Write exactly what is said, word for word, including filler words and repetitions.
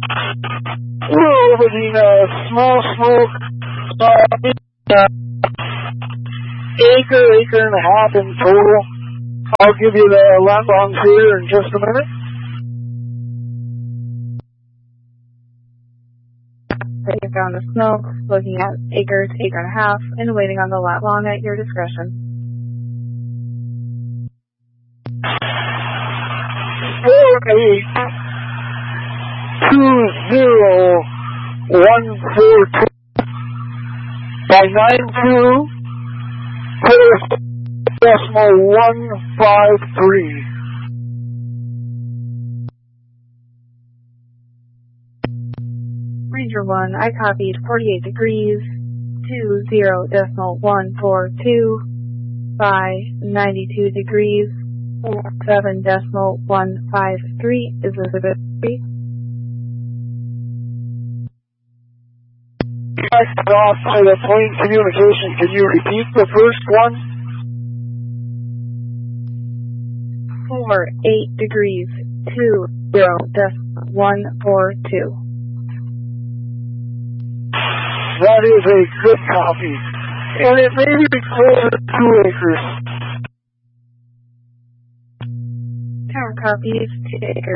We're orbiting a small smoke, uh, acre, acre and a half in total. I'll give you the lat longs here in just a minute. Taking down the smoke, looking at acre to acre and a half, and waiting on the lat long at your discretion. Four eight two zero one four two by nine two four decimal one five three. Ranger one, I copied forty-eight degrees, two zero decimal one four two by ninety-two degrees, four seven decimal one five three. Is this a good three? Off by the plane communication. Can you repeat the first one? Four eight degrees, two zero decimal one four two. That is a good copy. And it may be closer to two acres. Tower copies, two acres.